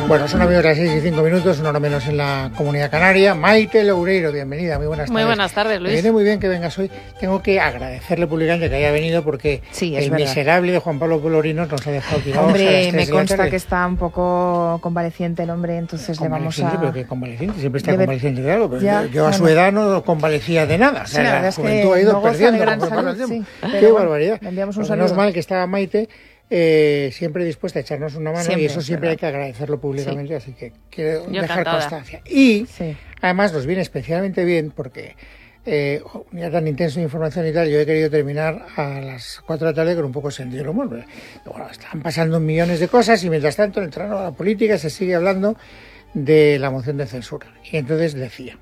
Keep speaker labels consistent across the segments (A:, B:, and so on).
A: Bueno, son amigos de las 6:05, una hora menos en la Comunidad Canaria. Maite Loureiro, bienvenida, muy buenas tardes.
B: Muy buenas tardes, Luis.
A: Me viene muy bien que vengas hoy. Tengo que agradecerle públicamente que haya venido porque el miserable de Juan Pablo Polorinos nos ha dejado tirados.
C: Hombre, me consta que está un poco convaleciente el hombre, entonces le vamos a...
A: Pero que convaleciente, siempre está convaleciente de algo. Pero yo a su edad no convalecía de nada. O sea,
C: sí,
A: la juventud ha ido perdiendo. Qué barbaridad.
C: Le enviamos un saludo.
A: Menos mal que estaba Maite... siempre dispuesta a echarnos una mano y eso siempre hay que agradecerlo públicamente, así que quiero dejar constancia. Y además nos viene especialmente bien porque ya tan intenso de información y tal, yo he querido terminar a las 4 de la tarde con un poco de sentido del humor. Bueno, están pasando millones de cosas y mientras tanto, entrando a la política, se sigue hablando de la moción de censura. Y entonces decía,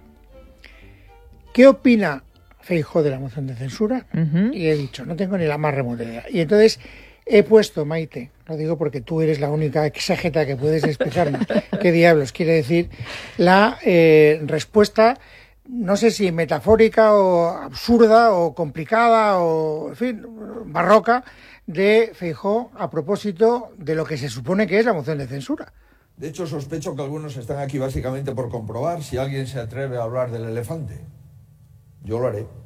A: ¿qué opina Feijóo de la moción de censura? Y he dicho, no tengo ni la más remota idea. Y entonces... he puesto, Maite, lo digo porque tú eres la única exégeta que puedes explicarme qué diablos quiere decir la respuesta, no sé si metafórica o absurda o complicada o, en fin, barroca, de Feijóo a propósito de lo que se supone que es la moción de censura.
D: De hecho, sospecho que algunos están aquí básicamente por comprobar si alguien se atreve a hablar del elefante. Yo lo haré.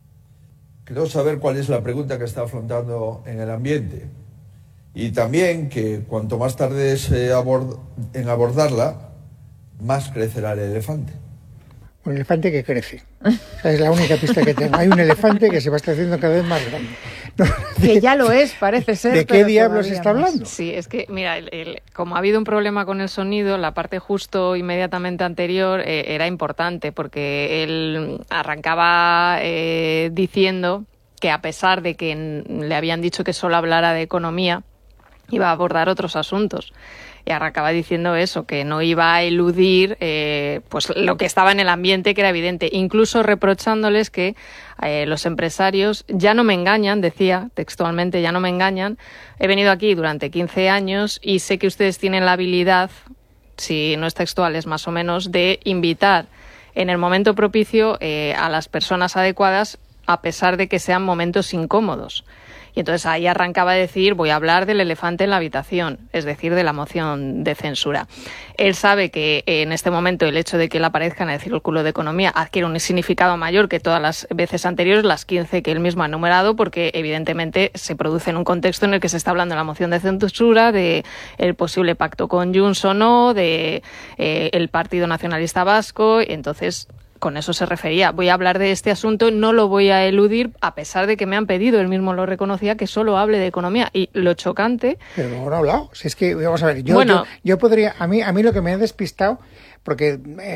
D: Quiero saber cuál es la pregunta que está afrontando en el ambiente y también que cuanto más tardes en abordarla, más crecerá el elefante.
A: Un elefante que crece. Esa es la única pista que tengo. Hay un elefante que se va a estar haciendo cada vez más grande.
C: Que ya lo es, parece ser.
A: ¿De qué diablos está hablando?
B: Sí, es que, mira, como ha habido un problema con el sonido, la parte justo inmediatamente anterior era importante porque él arrancaba diciendo que a pesar de que le habían dicho que solo hablara de economía, iba a abordar otros asuntos. Y arrancaba diciendo eso, que no iba a eludir pues lo que estaba en el ambiente, que era evidente, incluso reprochándoles que los empresarios ya no me engañan, decía textualmente, ya no me engañan, he venido aquí durante 15 años y sé que ustedes tienen la habilidad, si no es textual, es más o menos, de invitar en el momento propicio a las personas adecuadas a pesar de que sean momentos incómodos. Y entonces ahí arrancaba a decir, voy a hablar del elefante en la habitación, es decir, de la moción de censura. Él sabe que en este momento el hecho de que él aparezca en el círculo de economía adquiere un significado mayor que todas las veces anteriores, las 15 que él mismo ha enumerado, porque evidentemente se produce en un contexto en el que se está hablando de la moción de censura, de el posible pacto con Junts o no, de el Partido Nacionalista Vasco, y entonces... con eso se refería. Voy a hablar de este asunto, no lo voy a eludir, a pesar de que me han pedido, él mismo lo reconocía, que solo hable de economía. Y lo chocante...
A: Pero luego no ha hablado. Si es que, vamos a ver, yo podría... A mí lo que me ha despistado, porque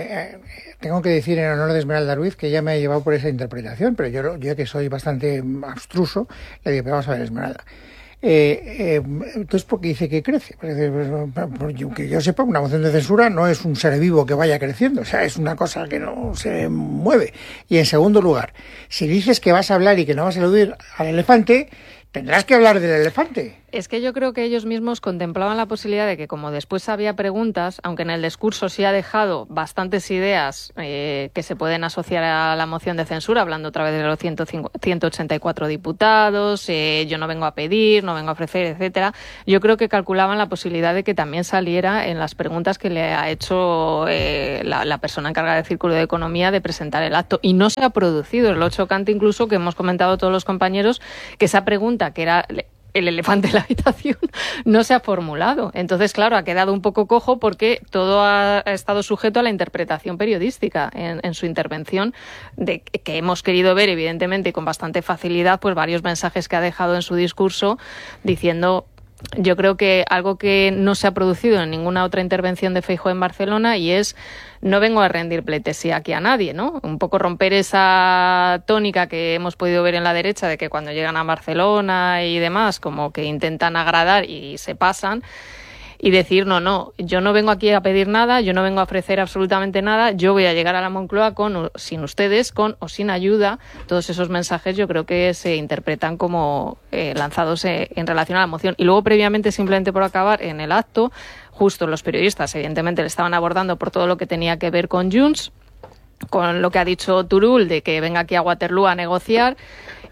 A: tengo que decir en honor de Esmeralda Ruiz que ella me ha llevado por esa interpretación, pero yo que soy bastante abstruso, le digo, pero vamos a ver, Esmeralda... entonces, ¿por qué dice que crece? Que yo sepa, una moción de censura no es un ser vivo que vaya creciendo, o sea, es una cosa que no se mueve. Y en segundo lugar, si dices que vas a hablar y que no vas a eludir al elefante, tendrás que hablar del elefante.
B: Es que yo creo que ellos mismos contemplaban la posibilidad de que, como después había preguntas, aunque en el discurso sí ha dejado bastantes ideas que se pueden asociar a la moción de censura, hablando otra vez de los 184 diputados, yo no vengo a pedir, no vengo a ofrecer, etcétera. Yo creo que calculaban la posibilidad de que también saliera en las preguntas que le ha hecho la persona encargada del Círculo de Economía de presentar el acto. Y no se ha producido. Es lo chocante incluso que hemos comentado todos los compañeros, que esa pregunta, que era el elefante en la habitación, no se ha formulado. Entonces, claro, ha quedado un poco cojo porque todo ha estado sujeto a la interpretación periodística en su intervención, de que hemos querido ver, evidentemente, y con bastante facilidad, pues varios mensajes que ha dejado en su discurso diciendo... Yo creo que algo que no se ha producido en ninguna otra intervención de Feijóo en Barcelona, y es, no vengo a rendir pleitesía aquí a nadie, ¿no? Un poco romper esa tónica que hemos podido ver en la derecha de que cuando llegan a Barcelona y demás, como que intentan agradar y se pasan, y decir, no, yo no vengo aquí a pedir nada, yo no vengo a ofrecer absolutamente nada, yo voy a llegar a la Moncloa con o sin ustedes, con o sin ayuda. Todos esos mensajes yo creo que se interpretan como lanzados en relación a la moción. Y luego, previamente, simplemente por acabar, en el acto, justo los periodistas, evidentemente, le estaban abordando por todo lo que tenía que ver con Junts, con lo que ha dicho Turull de que venga aquí a Waterloo a negociar.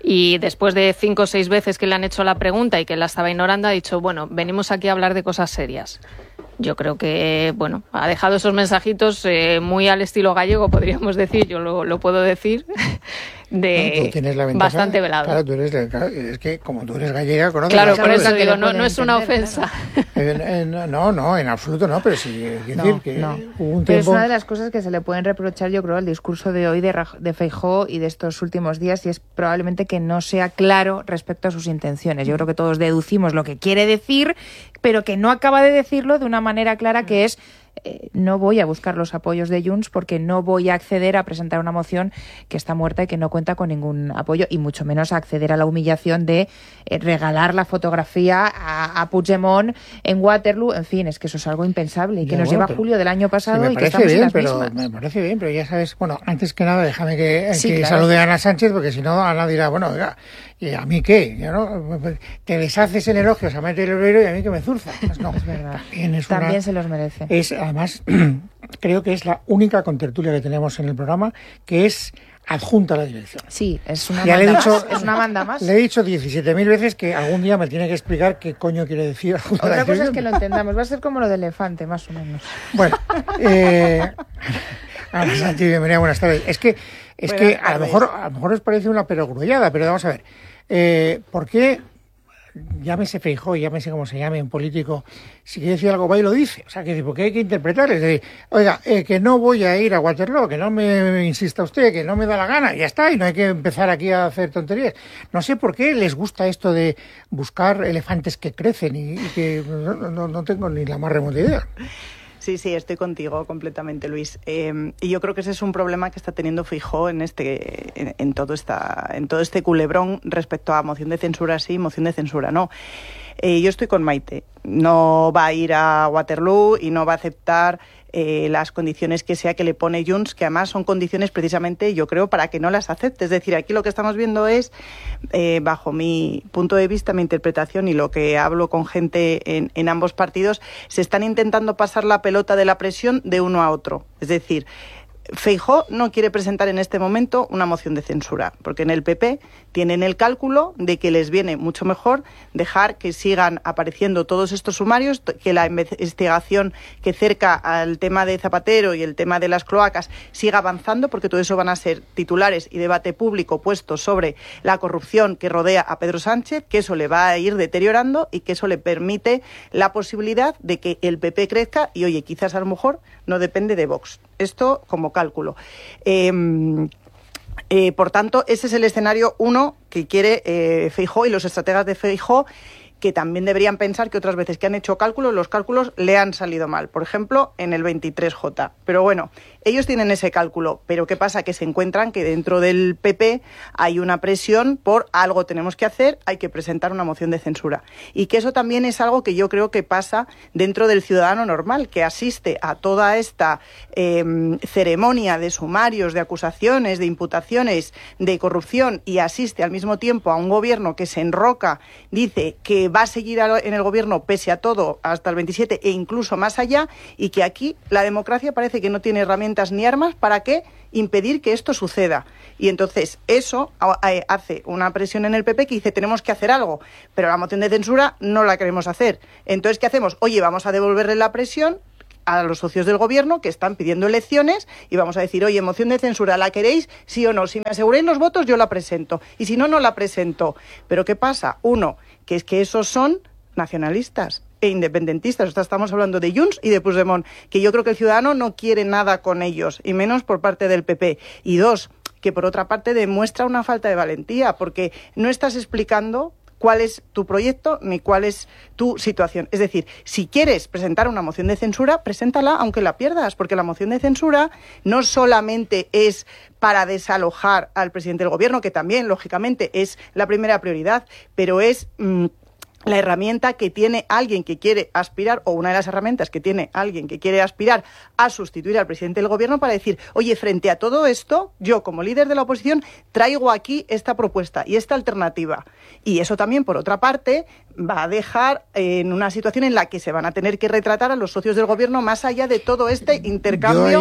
B: Y después de 5 o 6 veces que le han hecho la pregunta y que la estaba ignorando, ha dicho, bueno, venimos aquí a hablar de cosas serias. Yo creo que, bueno, ha dejado esos mensajitos muy al estilo gallego, podríamos decir, yo lo puedo decir, de
A: tienes la ventaja,
B: bastante velado.
A: Claro, es que como tú eres gallega, conoces.
B: Claro, por eso digo, no es una ofensa.
A: No, en absoluto no, pero sí, decir que hubo un tiempo...
C: Pero es una de las cosas que se le pueden reprochar, yo creo, al discurso de hoy de Feijóo y de estos últimos días, y es probablemente que no sea claro respecto a sus intenciones. Yo creo que todos deducimos lo que quiere decir, pero que no acaba de decirlo de una manera clara, que es no voy a buscar los apoyos de Junts porque no voy a acceder a presentar una moción que está muerta y que no cuenta con ningún apoyo, y mucho menos a acceder a la humillación de regalar la fotografía a Puigdemont en Waterloo. En fin, es que eso es algo impensable y que nos lleva a julio del año pasado y que estamos en las mismas.
A: Me parece bien, pero ya sabes, bueno, antes que nada déjame que salude a Ana Sánchez, porque si no Ana dirá, bueno, oiga, ¿y a mí qué? ¿No? Te deshaces en elogios a Maite Loureiro y a mí que me zurza. Pues no,
C: es verdad. También se los merece.
A: Además, creo que es la única contertulia que tenemos en el programa que es adjunta a la dirección.
C: Sí, es una banda más.
A: Le he dicho 17.000 veces que algún día me tiene que explicar qué coño quiere decir adjunta a la dirección.
C: Otra cosa es que lo entendamos, va a ser como lo del elefante, más o menos.
A: Bueno, Ana Sánchez, bienvenida, buenas tardes. Es que a lo mejor os parece una perogrullada, pero vamos a ver, ¿por qué? Llámese Feijóo, llámese como se llame un político, si quiere decir algo va y lo dice, o sea, porque hay que interpretar, es decir, oiga, que no voy a ir a Waterloo, que no me insista usted, que no me da la gana, y ya está, y no hay que empezar aquí a hacer tonterías. No sé por qué les gusta esto de buscar elefantes que crecen y que no tengo ni la más remota idea.
E: Sí, estoy contigo completamente, Luis. Y yo creo que ese es un problema que está teniendo Feijóo en todo este culebrón respecto a moción de censura sí, moción de censura no. Yo estoy con Maite. No va a ir a Waterloo y no va a aceptar las condiciones que sea que le pone Junts, que además son condiciones precisamente, yo creo, para que no las acepte. Es decir, aquí lo que estamos viendo es, bajo mi punto de vista, mi interpretación y lo que hablo con gente en ambos partidos, se están intentando pasar la pelota de la presión de uno a otro. Es decir, Feijóo no quiere presentar en este momento una moción de censura, porque en el PP tienen el cálculo de que les viene mucho mejor dejar que sigan apareciendo todos estos sumarios, que la investigación que cerca al tema de Zapatero y el tema de las cloacas siga avanzando, porque todo eso van a ser titulares y debate público puesto sobre la corrupción que rodea a Pedro Sánchez, que eso le va a ir deteriorando y que eso le permite la posibilidad de que el PP crezca y, oye, quizás a lo mejor no depende de Vox. Esto como cálculo. Por tanto, ese es el escenario 1 que quiere Feijóo y los estrategas de Feijóo, que también deberían pensar que otras veces que han hecho cálculos, los cálculos le han salido mal. Por ejemplo, en el 23J. Pero bueno, ellos tienen ese cálculo. Pero ¿qué pasa? Que se encuentran que dentro del PP hay una presión por algo tenemos que hacer, hay que presentar una moción de censura. Y que eso también es algo que yo creo que pasa dentro del ciudadano normal, que asiste a toda esta ceremonia de sumarios, de acusaciones, de imputaciones, de corrupción, y asiste al mismo tiempo a un gobierno que se enroca, dice que va a seguir en el gobierno pese a todo hasta el 27 e incluso más allá, y que aquí la democracia parece que no tiene herramientas ni armas para que impedir que esto suceda. Y entonces eso hace una presión en el PP que dice tenemos que hacer algo, pero la moción de censura no la queremos hacer. Entonces, ¿qué hacemos? Oye, vamos a devolverle la presión a los socios del gobierno que están pidiendo elecciones y vamos a decir, oye, moción de censura, ¿la queréis? Sí o no. Si me aseguréis los votos, yo la presento. Y si no, no la presento. Pero ¿qué pasa? Uno, que es que esos son nacionalistas e independentistas. O sea, estamos hablando de Junts y de Puigdemont, que yo creo que el ciudadano no quiere nada con ellos, y menos por parte del PP. Y dos, que por otra parte demuestra una falta de valentía, porque no estás explicando cuál es tu proyecto ni cuál es tu situación. Es decir, si quieres presentar una moción de censura, preséntala aunque la pierdas, porque la moción de censura no solamente es para desalojar al presidente del gobierno, que también, lógicamente, es la primera prioridad, pero es la herramienta que tiene alguien que quiere aspirar, o una de las herramientas que tiene alguien que quiere aspirar a sustituir al presidente del gobierno para decir, oye, frente a todo esto, yo como líder de la oposición traigo aquí esta propuesta y esta alternativa. Y eso también, por otra parte, va a dejar en una situación en la que se van a tener que retratar a los socios del gobierno más allá de todo este intercambio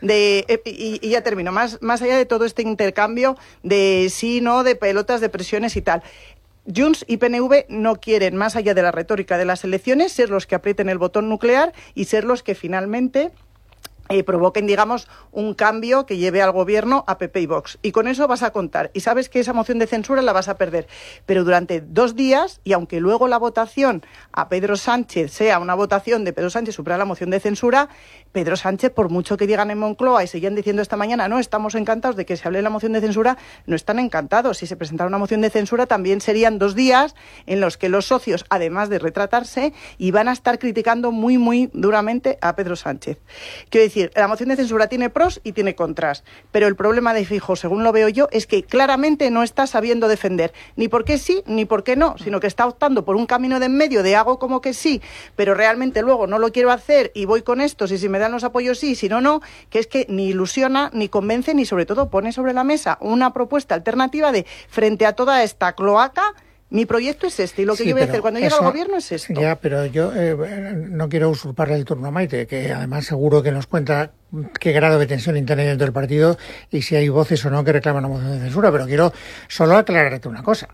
E: y ya termino, más allá de todo este intercambio de sí, no, de pelotas, de presiones y tal. Junts y PNV no quieren, más allá de la retórica de las elecciones, ser los que aprieten el botón nuclear y ser los que finalmente provoquen, digamos, un cambio que lleve al gobierno a PP y Vox. Y con eso vas a contar. Y sabes que esa moción de censura la vas a perder. Pero durante 2 días, y aunque luego la votación a Pedro Sánchez sea una votación de Pedro Sánchez supera la moción de censura, Pedro Sánchez, por mucho que digan en Moncloa y seguían diciendo esta mañana, no, estamos encantados de que se hable de la moción de censura, no están encantados. Si se presentara una moción de censura, también serían 2 días en los que los socios, además de retratarse, iban a estar criticando muy, muy duramente a Pedro Sánchez. Quiero decir, la moción de censura tiene pros y tiene contras, pero el problema de Feijóo, según lo veo yo, es que claramente no está sabiendo defender ni por qué sí ni por qué no, sino que está optando por un camino de en medio de hago como que sí, pero realmente luego no lo quiero hacer y voy con estos y si me dan los apoyos sí, si no, no, que es que ni ilusiona, ni convence, ni sobre todo pone sobre la mesa una propuesta alternativa de frente a toda esta cloaca. Mi proyecto es este y lo que yo voy a hacer cuando llegue al gobierno es esto.
A: Ya, pero yo no quiero usurparle el turno a Maite, que además seguro que nos cuenta qué grado de tensión interna hay dentro del partido y si hay voces o no que reclaman una moción de censura, pero quiero solo aclararte una cosa.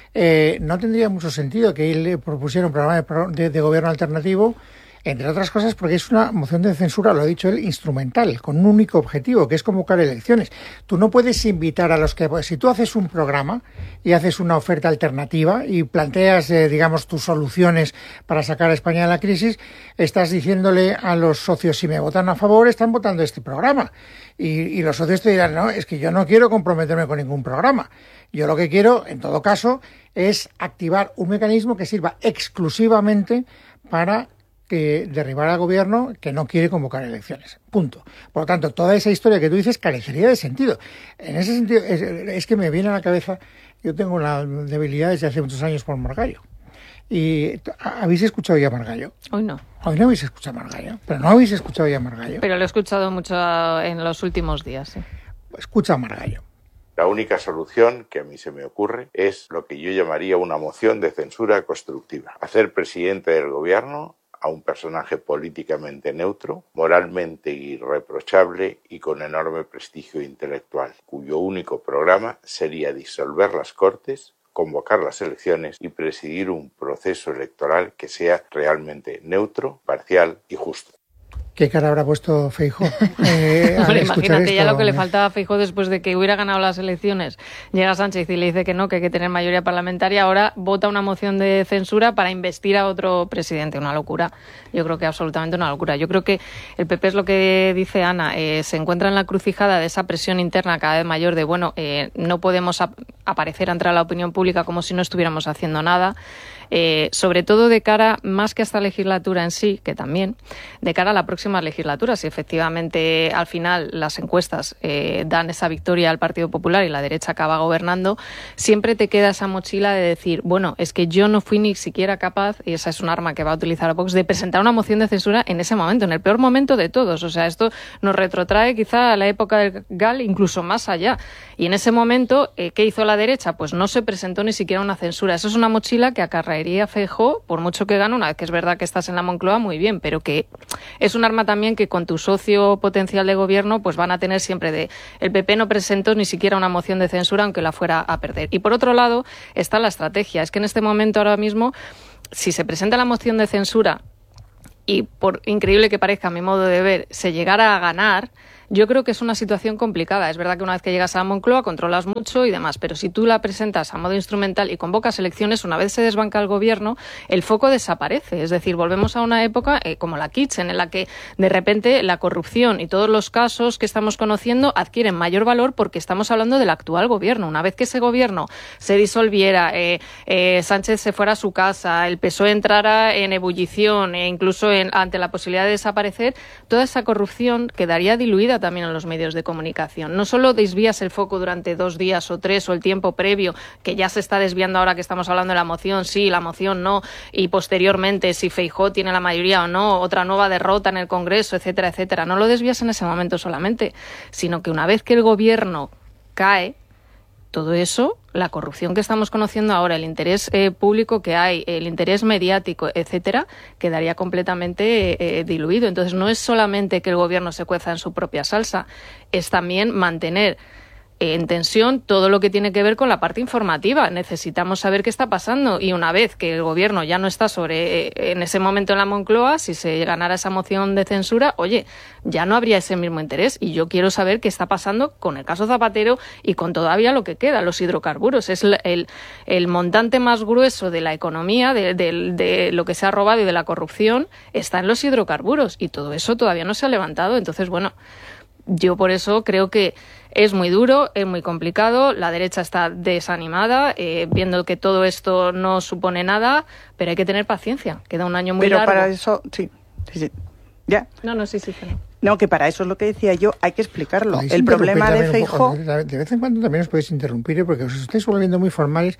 A: No tendría mucho sentido que él le propusiera un programa de gobierno alternativo, entre otras cosas porque es una moción de censura, lo ha dicho él, instrumental, con un único objetivo, que es convocar elecciones. Tú no puedes invitar a los que... Si tú haces un programa y haces una oferta alternativa y planteas, digamos, tus soluciones para sacar a España de la crisis, estás diciéndole a los socios, si me votan a favor, están votando este programa. Y los socios te dirán, no, es que yo no quiero comprometerme con ningún programa. Yo lo que quiero, en todo caso, es activar un mecanismo que sirva exclusivamente para derribar al gobierno que no quiere convocar elecciones. Punto. Por lo tanto, toda esa historia que tú dices carecería de sentido. En ese sentido, es que me viene a la cabeza, yo tengo una debilidad desde hace muchos años por Margallo. ¿Y habéis escuchado ya Margallo?
B: Hoy no.
A: Hoy no habéis escuchado Margallo. Pero no habéis escuchado ya Margallo.
B: Pero lo he escuchado mucho en los últimos días, sí.
A: Escucha Margallo.
F: La única solución que a mí se me ocurre es lo que yo llamaría una moción de censura constructiva. Hacer presidente del gobierno a un personaje políticamente neutro, moralmente irreprochable y con enorme prestigio intelectual, cuyo único programa sería disolver las Cortes, convocar las elecciones y presidir un proceso electoral que sea realmente neutro, parcial y justo.
A: ¿Qué cara habrá puesto Feijóo?
B: Imagínate ya lo que le faltaba a Feijóo después de que hubiera ganado las elecciones. Llega Sánchez y le dice que no, que hay que tener mayoría parlamentaria. Ahora vota una moción de censura para investir a otro presidente. Una locura. Yo creo que absolutamente una locura. Yo creo que el PP es lo que dice Ana. Se encuentra en la crucijada de esa presión interna cada vez mayor de, bueno, no podemos aparecer ante la opinión pública como si no estuviéramos haciendo nada. Sobre todo de cara, más que a esta legislatura en sí, que también, de cara a la próxima legislatura, si efectivamente al final las encuestas dan esa victoria al Partido Popular y la derecha acaba gobernando, siempre te queda esa mochila de decir, bueno, es que yo no fui ni siquiera capaz, y esa es un arma que va a utilizar Vox, de presentar una moción de censura en ese momento, en el peor momento de todos. O sea, esto nos retrotrae quizá a la época del GAL, incluso más allá. Y en ese momento, ¿qué hizo la derecha? Pues no se presentó ni siquiera una censura. Eso es una mochila que acarrea Feijóo, por mucho que gane, una vez que es verdad que estás en la Moncloa, muy bien, pero que es un arma también que con tu socio potencial de gobierno pues van a tener siempre de el PP no presentó ni siquiera una moción de censura aunque la fuera a perder. Y por otro lado está la estrategia. Es que en este momento ahora mismo, si se presenta la moción de censura y por increíble que parezca a mi modo de ver, se llegara a ganar, yo creo que es una situación complicada. Es verdad que una vez que llegas a la Moncloa controlas mucho y demás, pero si tú la presentas a modo instrumental y convocas elecciones, una vez se desbanca el gobierno, el foco desaparece. Es decir, volvemos a una época como la Kitchen, en la que de repente la corrupción y todos los casos que estamos conociendo adquieren mayor valor porque estamos hablando del actual gobierno. Una vez que ese gobierno se disolviera, Sánchez se fuera a su casa, el PSOE entrara en ebullición e incluso ante la posibilidad de desaparecer, toda esa corrupción quedaría diluida también en los medios de comunicación. No solo desvías el foco durante 2 días o 3 o el tiempo previo, que ya se está desviando ahora que estamos hablando de la moción, sí, la moción no, y posteriormente si Feijóo tiene la mayoría o no, otra nueva derrota en el Congreso, etcétera, etcétera. No lo desvías en ese momento solamente, sino que una vez que el gobierno cae, todo eso, la corrupción que estamos conociendo ahora, el interés público que hay, el interés mediático, etcétera, quedaría completamente diluido. Entonces, no es solamente que el gobierno se cueza en su propia salsa, es también mantener en tensión todo lo que tiene que ver con la parte informativa. Necesitamos saber qué está pasando y una vez que el gobierno ya no está en ese momento en la Moncloa, si se ganara esa moción de censura, oye, ya no habría ese mismo interés y yo quiero saber qué está pasando con el caso Zapatero y con todavía lo que queda, los hidrocarburos. Es el montante más grueso de la economía, de lo que se ha robado y de la corrupción, está en los hidrocarburos y todo eso todavía no se ha levantado. Entonces, bueno, yo por eso creo que es muy duro, es muy complicado, la derecha está desanimada, viendo que todo esto no supone nada, pero hay que tener paciencia, queda un año muy largo.
E: Pero para eso, sí. ¿Ya?
B: No, sí.
E: No, que para eso es lo que decía yo, hay que explicarlo. El problema de Feijóo...
A: De vez en cuando también os podéis interrumpir, porque os estáis volviendo muy formales.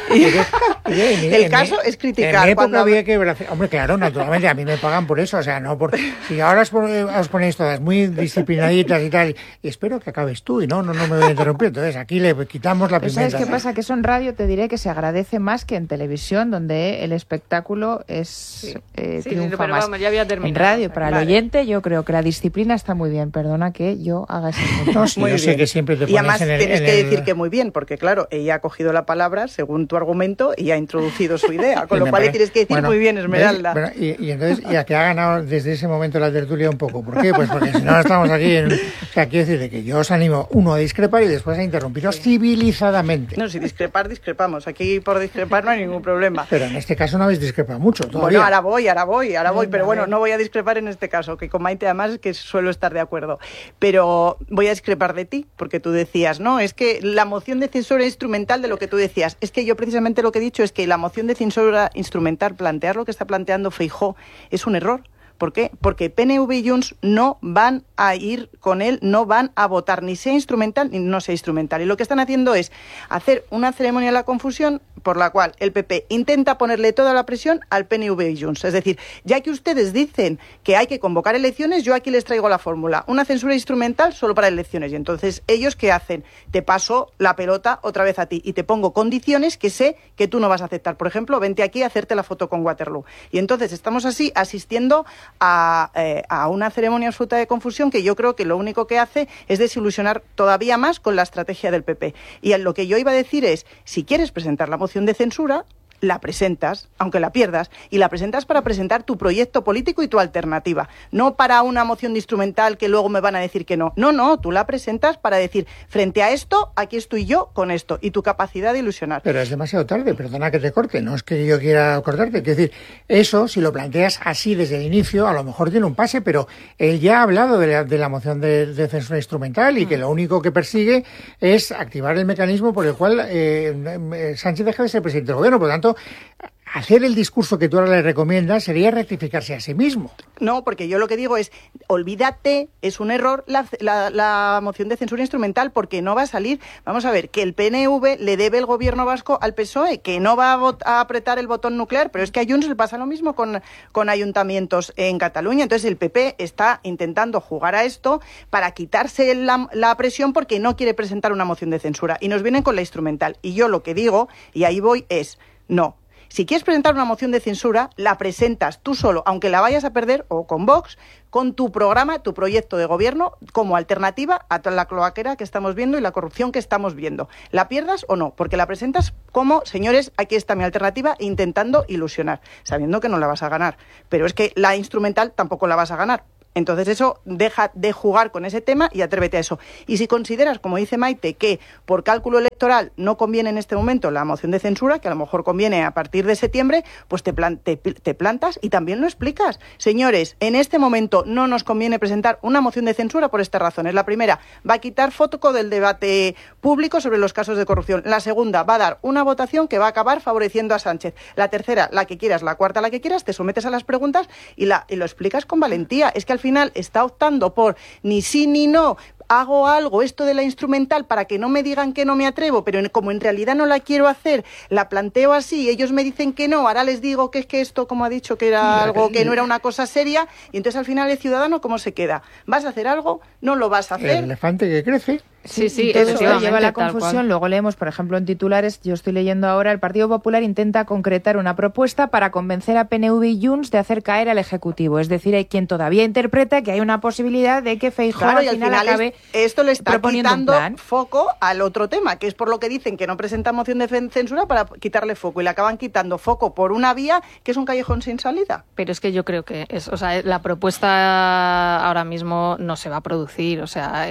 E: El caso es criticar.
A: En mi época había que... Hombre, claro, naturalmente, a mí me pagan por eso, o sea, no por... Si ahora os ponéis todas muy disciplinaditas y tal, y espero que acabes tú, y no me voy a interrumpir. Entonces, aquí le quitamos la pimienta.
C: ¿Sabes qué pasa? Que eso en radio te diré que se agradece más que en televisión, donde el espectáculo triunfa
B: pero
C: más.
B: Vamos, ya había terminado.
C: En radio, para el oyente, yo creo que la disciplina está muy bien. Perdona que yo haga ese punto.
A: No, sí, yo sé que siempre te pones
E: y además
A: en el,
E: tienes que decir que muy bien, porque claro, ella ha cogido la palabra según tu argumento y ha introducido su idea, con lo cual le tienes que decir muy bien, Esmeralda.
A: Bueno, y entonces, ya que ha ganado desde ese momento la tertulia un poco. ¿Por qué? Pues porque si no estamos aquí o sea, quiero decir que yo os animo, uno, a discrepar y después a interrumpiros civilizadamente.
E: No, si discrepamos. Aquí por discrepar no hay ningún problema.
A: Pero en este caso no habéis discrepado mucho todavía.
E: Bueno, ahora voy, pero bueno, no voy a discrepar en este caso, que con Maite además es que suelo estar de acuerdo. Pero voy a discrepar de ti, porque tú decías, no, es que la moción de censura instrumental de lo que tú decías. Es que yo precisamente lo que he dicho es que la moción de censura instrumental, plantear lo que está planteando Feijóo, es un error. ¿Por qué? Porque PNV y Junts no van a ir con él, no van a votar, ni sea instrumental ni no sea instrumental. Y lo que están haciendo es hacer una ceremonia de la confusión por la cual el PP intenta ponerle toda la presión al PNV y Junts. Es decir, ya que ustedes dicen que hay que convocar elecciones, yo aquí les traigo la fórmula. Una censura instrumental solo para elecciones. Y entonces, ¿ellos qué hacen? Te paso la pelota otra vez a ti y te pongo condiciones que sé que tú no vas a aceptar. Por ejemplo, vente aquí a hacerte la foto con Waterloo. Y entonces estamos así asistiendo a una ceremonia absoluta de confusión que yo creo que lo único que hace es desilusionar todavía más con la estrategia del PP. Y lo que yo iba a decir es, si quieres presentar la moción de censura, la presentas, aunque la pierdas, y la presentas para presentar tu proyecto político y tu alternativa, no para una moción de instrumental que luego me van a decir que no. No, tú la presentas para decir, frente a esto, aquí estoy yo con esto, y tu capacidad de ilusionar.
A: Pero es demasiado tarde, perdona que te corte, no es que yo quiera cortarte, quiero decir, eso, si lo planteas así desde el inicio, a lo mejor tiene un pase, pero él ya ha hablado de la moción de censura instrumental y que lo único que persigue es activar el mecanismo por el cual Sánchez deja de ser presidente del gobierno, por lo tanto, hacer el discurso que tú ahora le recomiendas sería rectificarse a sí mismo.
E: No, porque yo lo que digo es, olvídate, es un error la moción de censura instrumental porque no va a salir. Vamos a ver, que el PNV le debe el gobierno vasco al PSOE, que no va a apretar el botón nuclear, pero es que a Junts le pasa lo mismo con ayuntamientos en Cataluña. Entonces el PP está intentando jugar a esto para quitarse la presión porque no quiere presentar una moción de censura. Y nos vienen con la instrumental. Y yo lo que digo, y ahí voy, es, no. Si quieres presentar una moción de censura, la presentas tú solo, aunque la vayas a perder, o con Vox, con tu programa, tu proyecto de gobierno, como alternativa a toda la cloaquera que estamos viendo y la corrupción que estamos viendo. ¿La pierdas o no? Porque la presentas como, señores, aquí está mi alternativa, intentando ilusionar, sabiendo que no la vas a ganar. Pero es que la instrumental tampoco la vas a ganar. Entonces eso, deja de jugar con ese tema y atrévete a eso. Y si consideras, como dice Maite, que por cálculo electoral no conviene en este momento la moción de censura, que a lo mejor conviene a partir de septiembre, pues te plantas y también lo explicas. Señores, en este momento no nos conviene presentar una moción de censura por estas razones. La primera, va a quitar foco del debate público sobre los casos de corrupción. La segunda, va a dar una votación que va a acabar favoreciendo a Sánchez. La tercera, la que quieras. La cuarta, la que quieras. Te sometes a las preguntas y lo explicas con valentía. Es que al al final está optando por ni sí ni no, hago algo, esto de la instrumental, para que no me digan que no me atrevo, pero como en realidad no la quiero hacer, la planteo así, ellos me dicen que no, ahora les digo que es que esto, como ha dicho, que era algo que no era una cosa seria, y entonces al final el ciudadano, ¿cómo se queda? ¿Vas a hacer algo? ¿No lo vas a hacer?
A: El elefante que crece.
C: Sí, eso lleva a la confusión. Luego leemos, por ejemplo, en titulares, yo estoy leyendo ahora, el Partido Popular intenta concretar una propuesta para convencer a PNV y Junts de hacer caer al Ejecutivo. Es decir, hay quien todavía interpreta que hay una posibilidad de que Feijóo al final acabe
E: esto le está quitando
C: un
E: foco al otro tema, que es por lo que dicen que no presentan moción de censura para quitarle foco, y le acaban quitando foco por una vía que es un callejón sin salida.
B: Pero es que yo creo que la propuesta ahora mismo no se va a producir,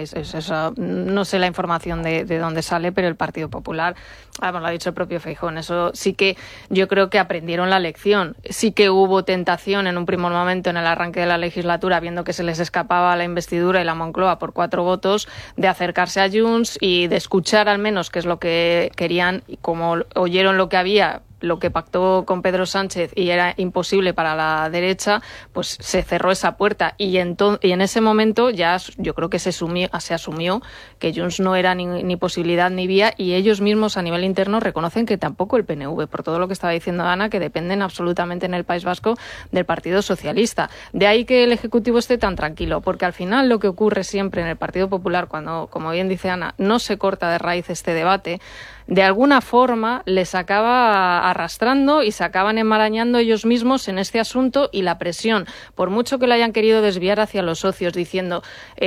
B: eso, no sé la información de dónde sale, pero el Partido Popular, lo ha dicho el propio Feijóo, eso sí que yo creo que aprendieron la lección. Sí que hubo tentación en un primer momento en el arranque de la legislatura, viendo que se les escapaba la investidura y la Moncloa por 4 votos, de acercarse a Junts y de escuchar al menos qué es lo que querían, y como oyeron lo que había, lo que pactó con Pedro Sánchez y era imposible para la derecha, pues se cerró esa puerta y en ese momento ya yo creo que se asumió que Junts no era ni posibilidad ni vía, y ellos mismos a nivel interno reconocen que tampoco el PNV, por todo lo que estaba diciendo Ana, que dependen absolutamente en el País Vasco del Partido Socialista. De ahí que el Ejecutivo esté tan tranquilo, porque al final lo que ocurre siempre en el Partido Popular, cuando, como bien dice Ana, no se corta de raíz este debate, de alguna forma les acaba arrastrando y se acaban enmarañando ellos mismos en este asunto, y la presión, por mucho que la hayan querido desviar hacia los socios, diciendo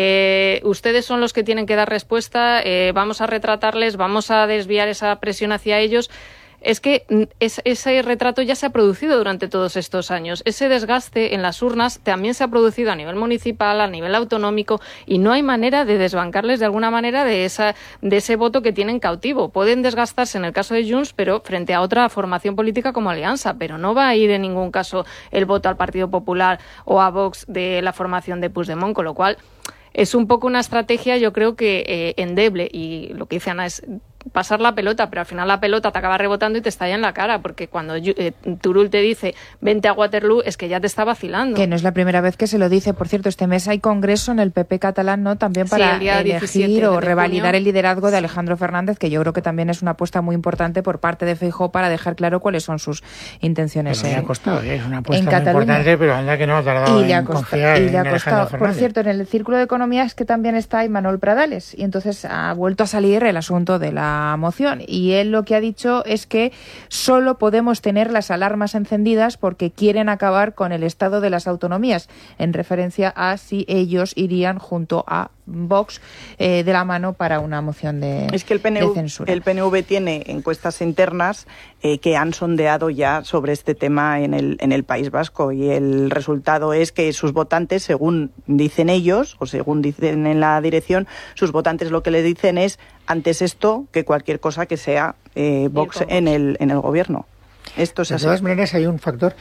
B: ustedes son los que tienen que dar respuesta, vamos a retratarles, vamos a desviar esa presión hacia ellos. Es que ese retrato ya se ha producido durante todos estos años. Ese desgaste en las urnas también se ha producido a nivel municipal, a nivel autonómico, y no hay manera de desbancarles de alguna manera de ese voto que tienen cautivo. Pueden desgastarse en el caso de Junts, pero frente a otra formación política como Alianza, pero no va a ir en ningún caso el voto al Partido Popular o a Vox de la formación de Puigdemont, con lo cual es un poco una estrategia, yo creo que endeble, y lo que dice Ana es pasar la pelota, pero al final la pelota te acaba rebotando y te estalla en la cara, porque cuando Turull te dice vente a Waterloo, es que ya te está vacilando.
C: Que no es la primera vez que se lo dice. Por cierto, este mes hay congreso en el PP catalán, ¿no? También para elegir o revalidar el liderazgo de Alejandro Fernández, que yo creo que también es una apuesta muy importante por parte de Feijóo para dejar claro cuáles son sus intenciones.
A: Pero le ha costado, es una apuesta muy importante, pero anda que no ha tardado en confiar en Alejandro Fernández.
C: Por cierto, en el Círculo de Economía es que también está Imanol Pradales, y entonces ha vuelto a salir el asunto de la moción, y él lo que ha dicho es que solo podemos tener las alarmas encendidas porque quieren acabar con el estado de las autonomías, en referencia a si ellos irían junto a Vox de la mano para una moción de censura.
E: El PNV tiene encuestas internas que han sondeado ya sobre este tema en el País Vasco, y el resultado es que sus votantes, según dicen ellos o según dicen en la dirección, sus votantes lo que le dicen es antes esto que cualquier cosa que sea Vox en el gobierno. Esto es así.
A: De todas maneras hay un factor,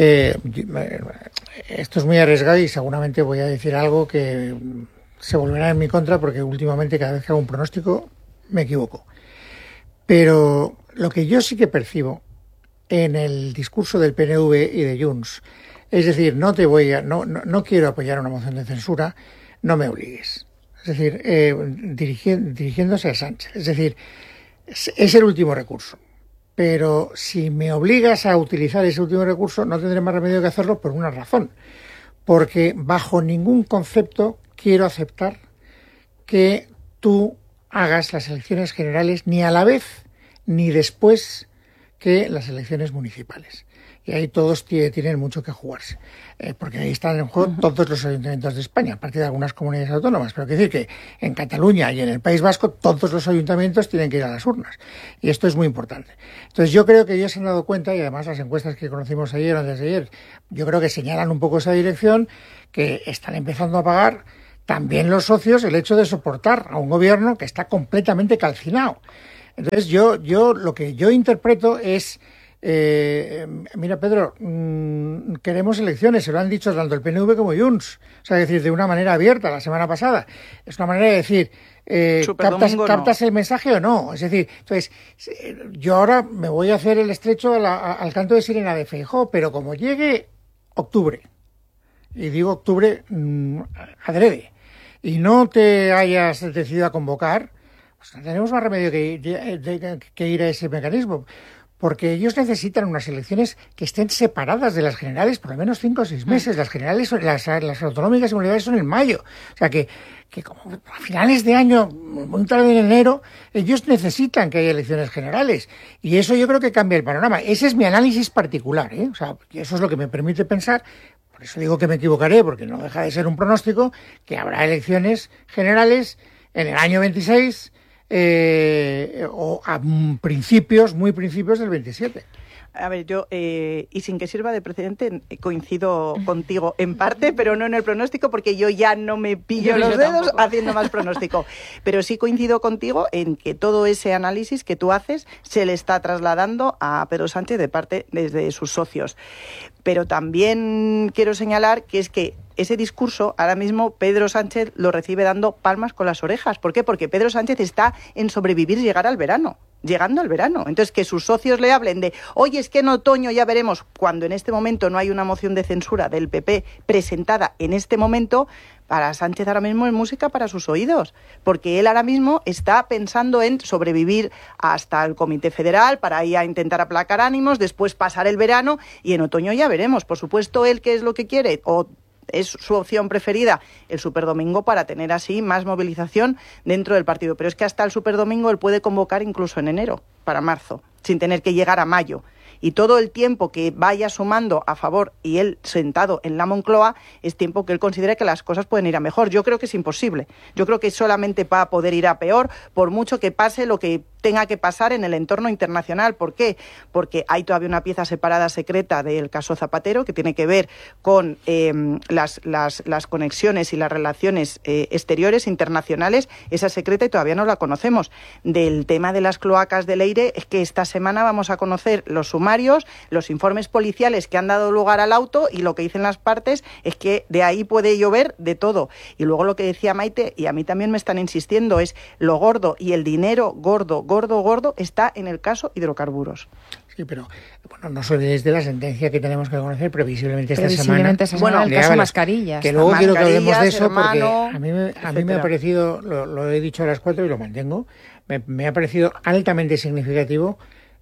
A: esto es muy arriesgado y seguramente voy a decir algo que se volverá en mi contra, porque últimamente cada vez que hago un pronóstico me equivoco. Pero lo que yo sí que percibo en el discurso del PNV y de Junts, es decir, no quiero apoyar una moción de censura, no me obligues. Es decir, dirigiéndose a Sánchez. Es decir, es el último recurso. Pero si me obligas a utilizar ese último recurso, no tendré más remedio que hacerlo por una razón. Porque bajo ningún concepto quiero aceptar que tú hagas las elecciones generales ni a la vez ni después que las elecciones municipales. Y ahí todos tienen mucho que jugarse, porque ahí están en juego todos los ayuntamientos de España, a partir de algunas comunidades autónomas. Pero quiero decir que en Cataluña y en el País Vasco todos los ayuntamientos tienen que ir a las urnas. Y esto es muy importante. Entonces yo creo que ellos se han dado cuenta, y además las encuestas que conocimos ayer o antes de ayer, yo creo que señalan un poco esa dirección, que están empezando a pagar también los socios el hecho de soportar a un gobierno que está completamente calcinado. Entonces yo lo que yo interpreto es, mira Pedro, queremos elecciones, se lo han dicho tanto el PNV como Junts, o sea, es decir, de una manera abierta la semana pasada. Es una manera de decir, ¿captas el mensaje o no? Es decir, entonces, yo ahora me voy a hacer el estrecho al canto de sirena de Feijóo, pero como llegue octubre y digo octubre adrede, y no te hayas decidido a convocar, pues no tenemos más remedio que ir a ese mecanismo. Porque ellos necesitan unas elecciones que estén separadas de las generales por lo menos 5 o 6 meses. Las generales, las autonómicas y municipales son en mayo. O sea que como a finales de año, muy tarde en enero, ellos necesitan que haya elecciones generales. Y eso yo creo que cambia el panorama. Ese es mi análisis particular, ¿eh? O sea, eso es lo que me permite pensar, por eso digo que me equivocaré, porque no deja de ser un pronóstico, que habrá elecciones generales en el año 26, o a muy principios del 27.
E: A ver, yo, y sin que sirva de precedente, coincido contigo en parte, pero no en el pronóstico, porque yo ya no me pillo los dedos tampoco haciendo más pronóstico. Pero sí coincido contigo en que todo ese análisis que tú haces se le está trasladando a Pedro Sánchez de parte desde sus socios. Pero también quiero señalar que es que ese discurso ahora mismo Pedro Sánchez lo recibe dando palmas con las orejas. ¿Por qué? Porque Pedro Sánchez está en sobrevivir y llegar al verano. Llegando al verano. Entonces, que sus socios le hablen de, oye, es que en otoño ya veremos, cuando en este momento no hay una moción de censura del PP presentada en este momento, para Sánchez ahora mismo es música para sus oídos, porque él ahora mismo está pensando en sobrevivir hasta el Comité Federal para ir a intentar aplacar ánimos, después pasar el verano y en otoño ya veremos. Por supuesto, él, ¿qué es lo que quiere? O es su opción preferida, el Superdomingo, para tener así más movilización dentro del partido. Pero es que hasta el Superdomingo él puede convocar incluso en enero, para marzo, sin tener que llegar a mayo. Y todo el tiempo que vaya sumando a favor y él sentado en la Moncloa es tiempo que él considera que las cosas pueden ir a mejor. Yo creo que es imposible. Yo creo que solamente va a poder ir a peor, por mucho que pase lo que tenga que pasar en el entorno internacional. ¿Por qué? Porque hay todavía una pieza separada secreta del caso Zapatero que tiene que ver con las conexiones y las relaciones exteriores internacionales. Esa secreta y todavía no la conocemos. Del tema de las cloacas del Leire, es que esta semana vamos a conocer los sumarios, los informes policiales que han dado lugar al auto, y lo que dicen las partes es que de ahí puede llover de todo. Y luego lo que decía Maite, y a mí también me están insistiendo, es lo gordo, y el dinero gordo está en el caso hidrocarburos.
A: Sí, pero bueno, no os olvidéis de la sentencia que tenemos que conocer previsiblemente esta semana.
C: Bueno, el caso mascarillas.
A: Que luego quiero que hablemos de eso, hermano, porque a mí me ha parecido, lo he dicho a las 4 y lo mantengo, me ha parecido altamente significativo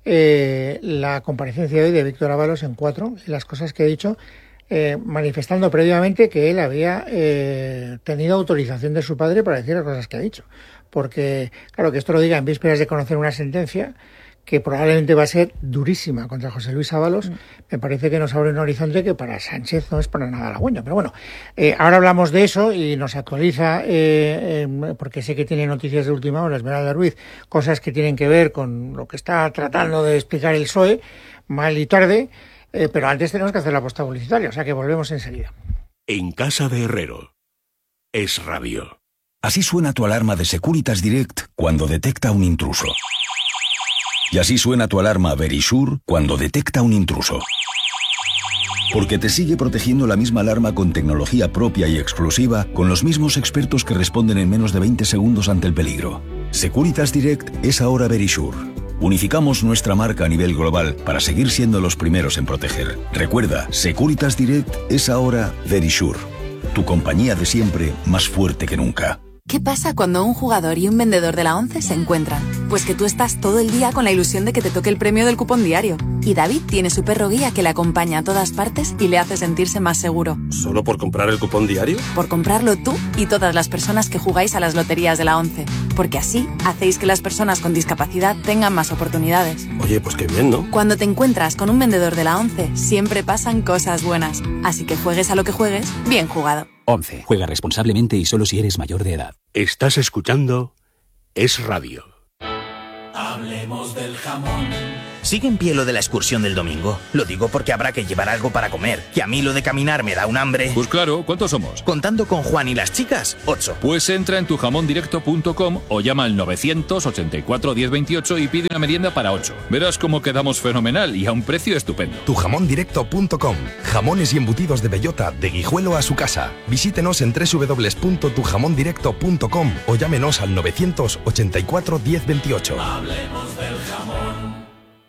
A: la comparecencia de hoy de Víctor Ábalos en 4 y las cosas que ha dicho, manifestando previamente que él había tenido autorización de su padre para decir las cosas que ha dicho. Porque, claro, que esto lo diga en vísperas de conocer una sentencia que probablemente va a ser durísima contra José Luis Ábalos, me parece que nos abre un horizonte que para Sánchez no es para nada halagüeño. Pero bueno, ahora hablamos de eso y nos actualiza, porque sé que tiene noticias de última hora, Esmeralda Ruiz, cosas que tienen que ver con lo que está tratando de explicar el PSOE, mal y tarde, pero antes tenemos que hacer la posta publicitaria, o sea que volvemos enseguida.
G: En casa de Herrero, Es Radio. Así suena tu alarma de Securitas Direct cuando detecta un intruso. Y así suena tu alarma Verisure cuando detecta un intruso. Porque te sigue protegiendo la misma alarma con tecnología propia y exclusiva, con los mismos expertos que responden en menos de 20 segundos ante el peligro. Securitas Direct es ahora Verisure. Unificamos nuestra marca a nivel global para seguir siendo los primeros en proteger. Recuerda, Securitas Direct es ahora Verisure. Tu compañía de siempre, más fuerte que nunca.
H: ¿Qué pasa cuando un jugador y un vendedor de la ONCE se encuentran? Pues que tú estás todo el día con la ilusión de que te toque el premio del cupón diario. Y David tiene su perro guía que le acompaña a todas partes y le hace sentirse más seguro.
I: ¿Solo por comprar el cupón diario?
H: Por comprarlo tú y todas las personas que jugáis a las loterías de la ONCE. Porque así hacéis que las personas con discapacidad tengan más oportunidades.
I: Oye, pues qué bien, ¿no?
H: Cuando te encuentras con un vendedor de la ONCE, siempre pasan cosas buenas. Así que juegues a lo que juegues, bien jugado.
J: 11. Juega responsablemente y solo si eres mayor de edad.
G: Estás escuchando Es Radio.
K: Hablemos del jamón.
L: ¿Sigue en pie lo de la excursión del domingo? Lo digo porque habrá que llevar algo para comer, que a mí lo de caminar me da un hambre.
M: Pues claro, ¿cuántos somos?
L: Contando con Juan y las chicas, 8.
M: Pues entra en tujamondirecto.com o llama al 984 1028 y pide una merienda para 8. Verás cómo quedamos fenomenal y a un precio estupendo.
N: Tujamondirecto.com. Jamones y embutidos de bellota, de Guijuelo a su casa. Visítenos en www.tujamondirecto.com o llámenos al 984 1028.
K: Hablemos del jamón.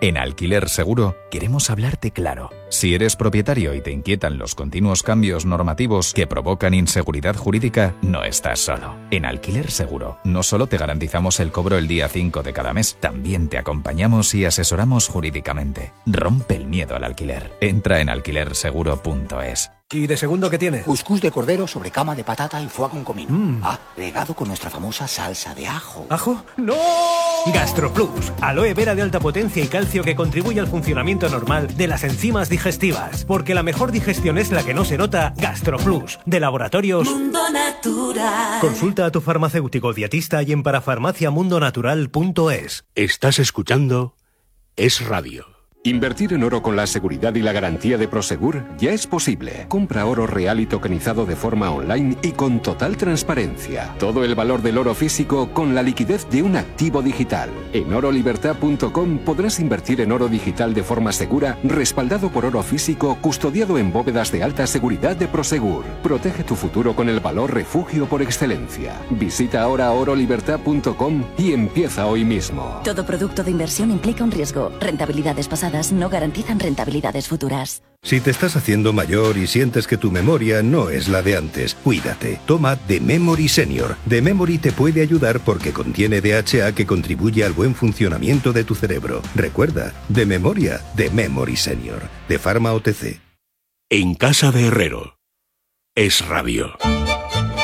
O: En Alquiler Seguro queremos hablarte claro. Si eres propietario y te inquietan los continuos cambios normativos que provocan inseguridad jurídica, no estás solo. En Alquiler Seguro no solo te garantizamos el cobro el día 5 de cada mes, también te acompañamos y asesoramos jurídicamente. Rompe el miedo al alquiler. Entra en alquilerseguro.es.
P: ¿Y de segundo qué tiene?
Q: Cuscús de cordero sobre cama de patata y foie con comino. Regado con nuestra famosa salsa de ajo.
P: ¿Ajo? ¡No! GastroPlus, aloe vera de alta potencia y calcio que contribuye al funcionamiento normal de las enzimas digestivas. Porque la mejor digestión es la que no se nota. GastroPlus, de Laboratorios
K: Mundo Natural.
P: Consulta a tu farmacéutico dietista y en parafarmaciamundonatural.es.
R: Estás escuchando Es Radio.
S: Invertir en oro con la seguridad y la garantía de Prosegur ya es posible. Compra oro real y tokenizado de forma online y con total transparencia. Todo el valor del oro físico con la liquidez de un activo digital. En orolibertad.com podrás invertir en oro digital de forma segura, respaldado por oro físico, custodiado en bóvedas de alta seguridad de Prosegur. Protege tu futuro con el valor refugio por excelencia. Visita ahora orolibertad.com y empieza hoy mismo.
T: Todo producto de inversión implica un riesgo. Rentabilidades pasadas no garantizan rentabilidades futuras.
U: Si te estás haciendo mayor y sientes que tu memoria no es la de antes, cuídate. Toma The Memory Senior. The Memory te puede ayudar porque contiene DHA que contribuye al buen funcionamiento de tu cerebro. Recuerda, de memoria, The Memory Senior. De Pharma OTC.
R: En casa de Herrero. Es Radio.